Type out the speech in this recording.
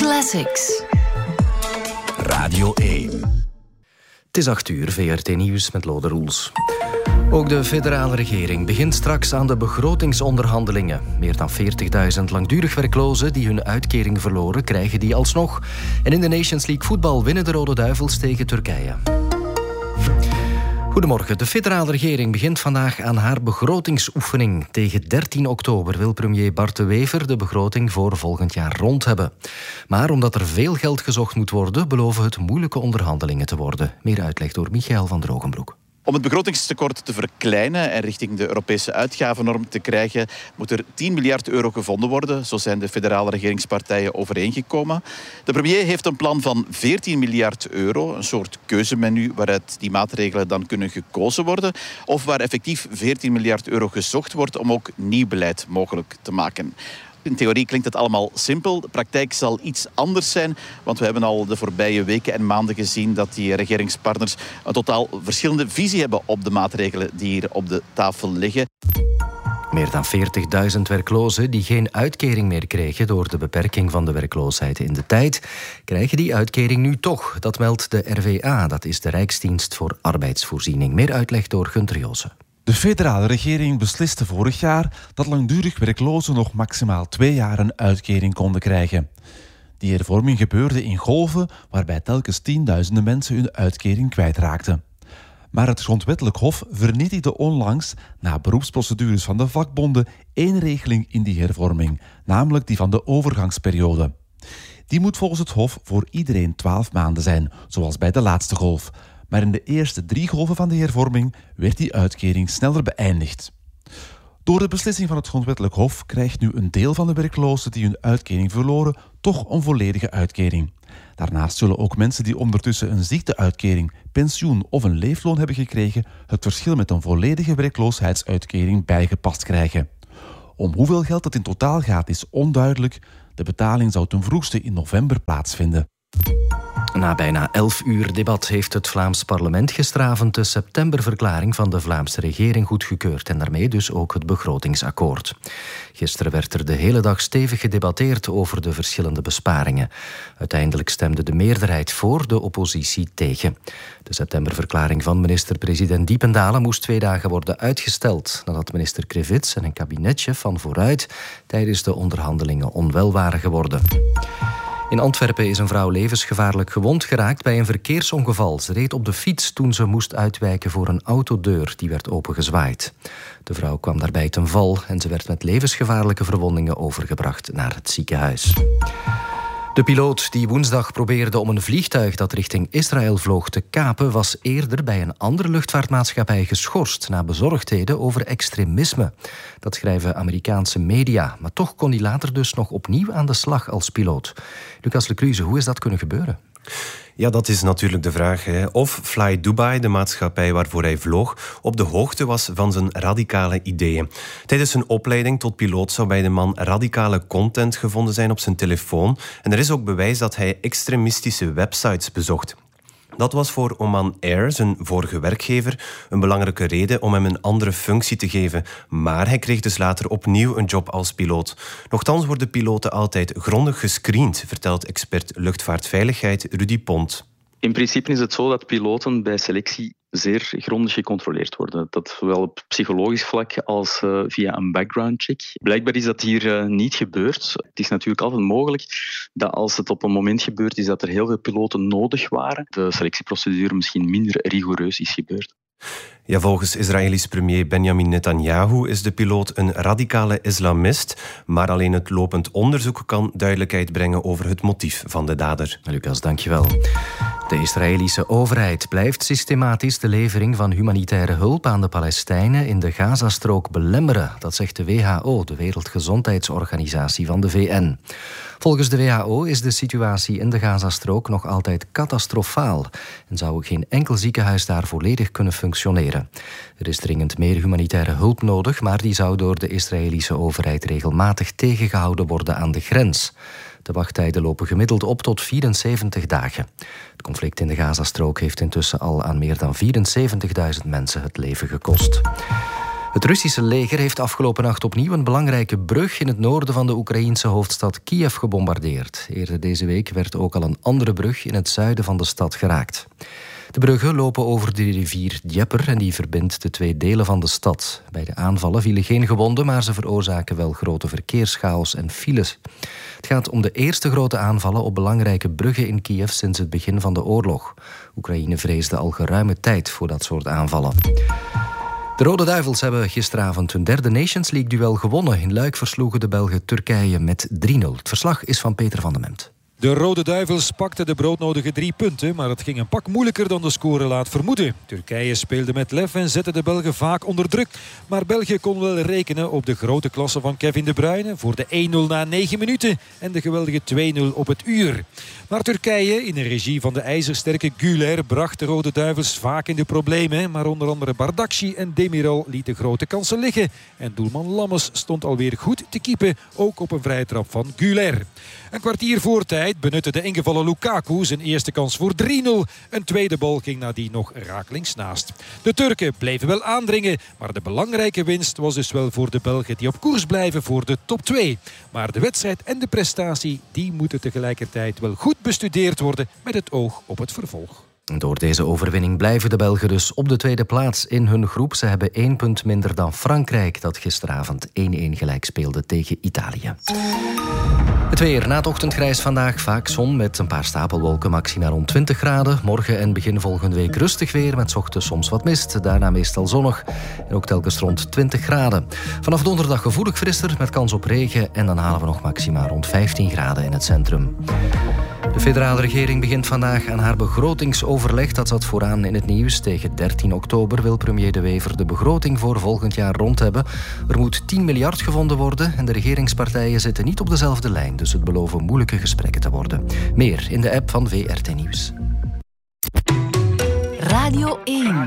Classics. Radio 1. Het is 8:00, VRT Nieuws met Lode Roels. Ook de federale regering begint straks aan de begrotingsonderhandelingen. Meer dan 40.000 langdurig werklozen die hun uitkering verloren, krijgen die alsnog. En in de Nations League voetbal winnen de Rode Duivels tegen Turkije. Goedemorgen. De federale regering begint vandaag aan haar begrotingsoefening. Tegen 13 oktober wil premier Bart de Wever de begroting voor volgend jaar rond hebben. Maar omdat er veel geld gezocht moet worden, beloven het moeilijke onderhandelingen te worden. Meer uitleg door Michael van Drogenbroek. Om het begrotingstekort te verkleinen en richting de Europese uitgavennorm te krijgen, moet er 10 miljard euro gevonden worden. Zo zijn de federale regeringspartijen overeengekomen. De premier heeft een plan van 14 miljard euro, een soort keuzemenu waaruit die maatregelen dan kunnen gekozen worden, of waar effectief 14 miljard euro gezocht wordt om ook nieuw beleid mogelijk te maken. In theorie klinkt het allemaal simpel. De praktijk zal iets anders zijn, want we hebben al de voorbije weken en maanden gezien dat die regeringspartners een totaal verschillende visie hebben op de maatregelen die hier op de tafel liggen. Meer dan 40.000 werklozen die geen uitkering meer kregen door de beperking van de werkloosheid in de tijd, krijgen die uitkering nu toch. Dat meldt de RVA, dat is de Rijksdienst voor Arbeidsvoorziening. Meer uitleg door Gunther Joosen. De federale regering besliste vorig jaar dat langdurig werklozen nog maximaal 2 jaar een uitkering konden krijgen. Die hervorming gebeurde in golven waarbij telkens tienduizenden mensen hun uitkering kwijtraakten. Maar het Grondwettelijk Hof vernietigde onlangs, na beroepsprocedures van de vakbonden, 1 regeling in die hervorming, namelijk die van de overgangsperiode. Die moet volgens het Hof voor iedereen 12 maanden zijn, zoals bij de laatste golf. Maar in de eerste 3 golven van de hervorming werd die uitkering sneller beëindigd. Door de beslissing van het Grondwettelijk Hof krijgt nu een deel van de werklozen die hun uitkering verloren toch een volledige uitkering. Daarnaast zullen ook mensen die ondertussen een ziekteuitkering, pensioen of een leefloon hebben gekregen het verschil met een volledige werkloosheidsuitkering bijgepast krijgen. Om hoeveel geld het in totaal gaat is onduidelijk. De betaling zou ten vroegste in november plaatsvinden. Na bijna 11 uur debat heeft het Vlaams parlement gisteravond de septemberverklaring van de Vlaamse regering goedgekeurd en daarmee dus ook het begrotingsakkoord. Gisteren werd er de hele dag stevig gedebatteerd over de verschillende besparingen. Uiteindelijk stemde de meerderheid voor, de oppositie tegen. De septemberverklaring van minister-president Diependalen moest 2 dagen worden uitgesteld, nadat minister Krivits en een kabinetchef van Vooruit tijdens de onderhandelingen onwel waren geworden. In Antwerpen is een vrouw levensgevaarlijk gewond geraakt bij een verkeersongeval. Ze reed op de fiets toen ze moest uitwijken voor een autodeur die werd opengezwaaid. De vrouw kwam daarbij ten val en ze werd met levensgevaarlijke verwondingen overgebracht naar het ziekenhuis. De piloot die woensdag probeerde om een vliegtuig dat richting Israël vloog te kapen, was eerder bij een andere luchtvaartmaatschappij geschorst na bezorgdheden over extremisme. Dat schrijven Amerikaanse media. Maar toch kon hij later dus nog opnieuw aan de slag als piloot. Lucas Lecluze, hoe is dat kunnen gebeuren? Ja, dat is natuurlijk de vraag. Of Fly Dubai, de maatschappij waarvoor hij vloog, op de hoogte was van zijn radicale ideeën. Tijdens zijn opleiding tot piloot zou bij de man radicale content gevonden zijn op zijn telefoon. En er is ook bewijs dat hij extremistische websites bezocht. Dat was voor Oman Air, zijn vorige werkgever, een belangrijke reden om hem een andere functie te geven. Maar hij kreeg dus later opnieuw een job als piloot. Nochtans worden piloten altijd grondig gescreend, vertelt expert luchtvaartveiligheid Rudy Pont. In principe is het zo dat piloten bij selectie zeer grondig gecontroleerd worden. Dat zowel op psychologisch vlak als via een background check. Blijkbaar is dat hier niet gebeurd. Het is natuurlijk altijd mogelijk dat als het op een moment gebeurd is dat er heel veel piloten nodig waren, de selectieprocedure misschien minder rigoureus is gebeurd. Ja, volgens Israëlisch premier Benjamin Netanyahu is de piloot een radicale islamist, maar alleen het lopend onderzoek kan duidelijkheid brengen over het motief van de dader. Lucas, dankjewel. De Israëlische overheid blijft systematisch de levering van humanitaire hulp aan de Palestijnen in de Gazastrook belemmeren. Dat zegt de WHO, de Wereldgezondheidsorganisatie van de VN. Volgens de WHO is de situatie in de Gazastrook nog altijd catastrofaal en zou geen enkel ziekenhuis daar volledig kunnen functioneren. Er is dringend meer humanitaire hulp nodig, maar die zou door de Israëlische overheid regelmatig tegengehouden worden aan de grens. De wachttijden lopen gemiddeld op tot 74 dagen. Het conflict in de Gazastrook heeft intussen al aan meer dan 74.000 mensen het leven gekost. Het Russische leger heeft afgelopen nacht opnieuw een belangrijke brug in het noorden van de Oekraïense hoofdstad Kiev gebombardeerd. Eerder deze week werd ook al een andere brug in het zuiden van de stad geraakt. De bruggen lopen over de rivier Dnieper en die verbindt de twee delen van de stad. Bij de aanvallen vielen geen gewonden, maar ze veroorzaken wel grote verkeerschaos en files. Het gaat om de eerste grote aanvallen op belangrijke bruggen in Kiev sinds het begin van de oorlog. Oekraïne vreesde al geruime tijd voor dat soort aanvallen. De Rode Duivels hebben gisteravond hun derde Nations League-duel gewonnen. In Luik versloegen de Belgen Turkije met 3-0. Het verslag is van Peter van den Memt. De Rode Duivels pakten de broodnodige 3 punten, maar het ging een pak moeilijker dan de score laat vermoeden. Turkije speelde met lef en zette de Belgen vaak onder druk. Maar België kon wel rekenen op de grote klasse van Kevin De Bruyne voor de 1-0 na 9 minuten en de geweldige 2-0 op het uur. Maar Turkije, in de regie van de ijzersterke Güler, bracht de Rode Duivels vaak in de problemen. Maar onder andere Bardakci en Demiral lieten grote kansen liggen. En doelman Lammes stond alweer goed te keepen, ook op een vrije trap van Güler. Een kwartier voor tijd benutte de ingevallen Lukaku zijn eerste kans voor 3-0. Een tweede bal ging nadien nog rakelings naast. De Turken bleven wel aandringen, maar de belangrijke winst was dus wel voor de Belgen die op koers blijven voor de top 2. Maar de wedstrijd en de prestatie die moeten tegelijkertijd wel goed bestudeerd worden met het oog op het vervolg. Door deze overwinning blijven de Belgen dus op de tweede plaats in hun groep. Ze hebben 1 punt minder dan Frankrijk, dat gisteravond 1-1 gelijk speelde tegen Italië. Het weer. Na het ochtendgrijs vandaag vaak zon met een paar stapelwolken, maximaal rond 20 graden. Morgen en begin volgende week rustig weer met 's ochtends soms wat mist. Daarna meestal zonnig en ook telkens rond 20 graden. Vanaf donderdag gevoelig frisser met kans op regen en dan halen we nog maximaal rond 15 graden in het centrum. De federale regering begint vandaag aan haar begrotingsoverleg. Dat zat vooraan in het nieuws. Tegen 13 oktober wil premier De Wever de begroting voor volgend jaar rond hebben. Er moet 10 miljard gevonden worden en de regeringspartijen zitten niet op dezelfde lijn. Dus het beloven moeilijke gesprekken te worden. Meer in de app van VRT Nieuws. Radio 1.